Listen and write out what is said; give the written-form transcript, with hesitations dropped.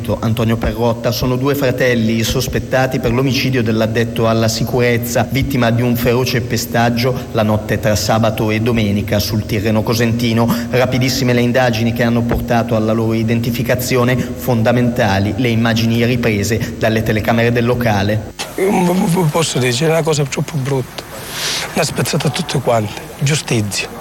marito, Antonio Perrotta. Sono due fratelli sospettati per l'omicidio dell'addetto alla sicurezza, vittima di un feroce pestaggio la notte tra sabato e domenica sul Tirreno Cosentino. Rapidissime le indagini che hanno portato alla loro identificazione, fondamentali le immagini riprese dalle telecamere del locale. Posso dire, è una cosa troppo brutta, una spezzata a tutti quanti, giustizia.